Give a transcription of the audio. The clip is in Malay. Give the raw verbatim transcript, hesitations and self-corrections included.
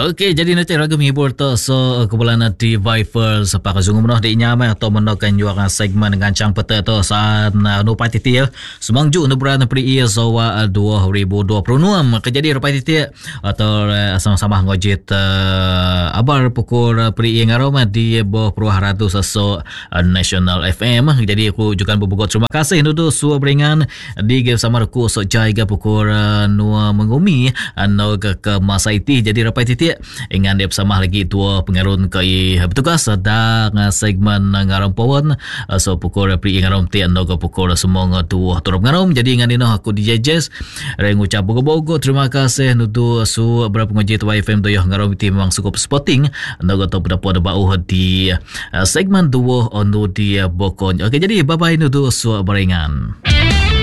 Okey, jadi nanti raga menghibur tu so kebulan nanti Viper sepak zungu menah di nyamai atau menakan juara segmen dengan cang peta tu saat no patiti semang ju no bulan pri ia so dua ribu dua puluh enam kejadi rapat titi atau sama-sama ngojit uh, abar pukul pri ia ngarom di bawah peruah ratus so National F M. Jadi aku juga berbuat terima kasih nudu suah beringan di game sama aku so jaiga pukul uh, nua mengumi no ke, ke masa itu. Jadi rapat titi ingan dia bersama lagi tua pengarun ke bertugas sedang segmen ngaram pawon so pukul pri ngaram ti ando ke pukul semua tua turun ngaram. Jadi ingan dino aku D J Jazz reng ucap bogo-bogo terima kasih nutu su berapa ngojit Y F M doyo ngaram ti memang cukup sporting ando ke top dapat bau di segmen dua ando di bokon. Okey, jadi bye bye nutu su barengan.